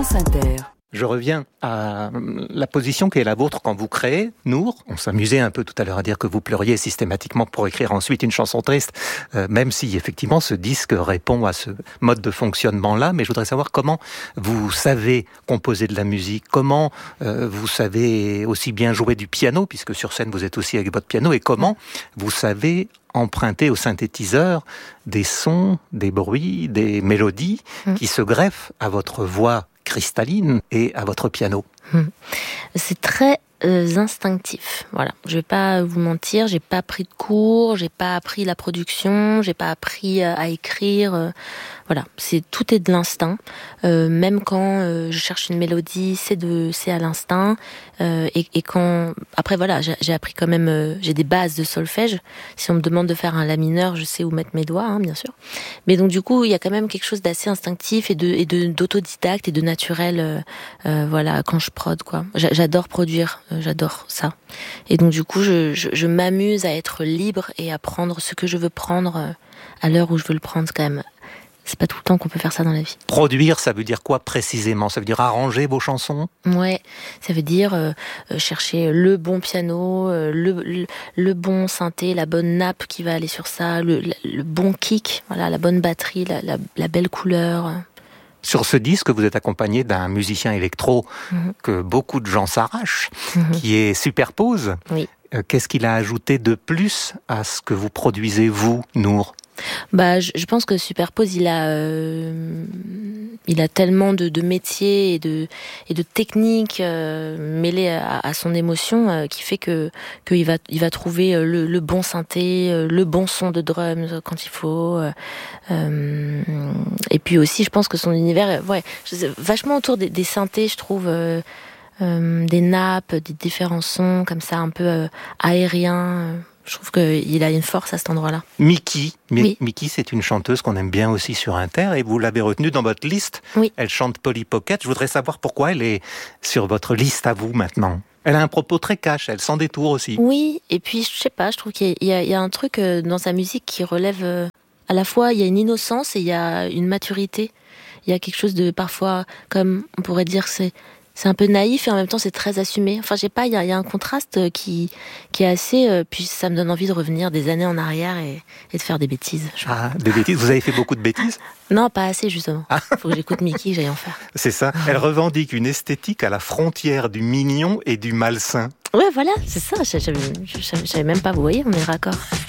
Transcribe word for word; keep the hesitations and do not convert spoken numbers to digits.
France Inter. Je reviens à la position qui est la vôtre quand vous créez, Nour. On s'amusait un peu tout à l'heure à dire que vous pleuriez systématiquement pour écrire ensuite une chanson triste, euh, même si effectivement ce disque répond à ce mode de fonctionnement-là. Mais je voudrais savoir comment vous savez composer de la musique, comment euh, vous savez aussi bien jouer du piano, puisque sur scène vous êtes aussi avec votre piano, et comment vous savez emprunter au synthétiseur des sons, des bruits, des mélodies mmh. qui se greffent à votre voix cristalline et à votre piano. Mmh. C'est très euh, instinctif. Voilà, je vais pas vous mentir, j'ai pas pris de cours, j'ai pas appris la production, j'ai pas appris euh, à écrire. Euh, voilà, c'est tout est de l'instinct. Euh, même quand euh, je cherche une mélodie, c'est de, c'est à l'instinct. Euh, et, et quand après voilà, j'ai, j'ai appris quand même, euh, j'ai des bases de solfège. Si on me demande de faire un la mineur, je sais où mettre mes doigts, hein, bien sûr. Mais donc du coup, il y a quand même quelque chose d'assez instinctif et de, et de d'autodidacte et de naturel. Euh, euh, voilà, quand je prod quoi. J'adore produire, euh, j'adore ça. Et donc du coup, je, je, je m'amuse à être libre et à prendre ce que je veux prendre euh, à l'heure où je veux le prendre quand même. C'est pas tout le temps qu'on peut faire ça dans la vie. Produire, ça veut dire quoi précisément ? Ça veut dire arranger vos chansons ? Ouais, ça veut dire euh, chercher le bon piano, euh, le, le, le bon synthé, la bonne nappe qui va aller sur ça, le, le, le bon kick, voilà, la bonne batterie, la, la, la belle couleur. Sur ce disque, vous êtes accompagné d'un musicien électro mmh. que beaucoup de gens s'arrachent, mmh. qui est Superpose. Oui. Euh, qu'est-ce qu'il a ajouté de plus à ce que vous produisez, vous, Nour ? Bah, je, je pense que Superpose, il a, euh, il a tellement de, de métiers et de, et de techniques euh, mêlées à, à son émotion euh, qui fait que qu'il va, il va trouver le, le bon synthé, le bon son de drums quand il faut. Euh, et puis aussi, je pense que son univers, ouais, vachement autour des, des synthés, je trouve. Euh, euh, des nappes, des différents sons comme ça, un peu euh, aériens. Je trouve qu'il a une force à cet endroit-là. Miki, Mi- oui. Miki, c'est une chanteuse qu'on aime bien aussi sur Inter et vous l'avez retenue dans votre liste. Oui. Elle chante Polly Pocket. Je voudrais savoir pourquoi elle est sur votre liste à vous maintenant. Elle a un propos très cash, elle s'en détourne aussi. Oui, et puis je sais pas, je trouve qu'il y a, il y a un truc dans sa musique qui relève à la fois, il y a une innocence et il y a une maturité. Il y a quelque chose de parfois, comme on pourrait dire, c'est C'est un peu naïf et en même temps c'est très assumé. Enfin, je sais pas, il y a, y a un contraste qui, qui est assez... Euh, puis ça me donne envie de revenir des années en arrière et, et de faire des bêtises. Ah, des bêtises ? Vous avez fait beaucoup de bêtises ? Non, pas assez justement. Il ah. faut que j'écoute Miki, j'aille en faire. C'est ça. Elle revendique une esthétique à la frontière du mignon et du malsain. Ouais, voilà, c'est ça. Je savais même pas, vous voyez, on est raccord.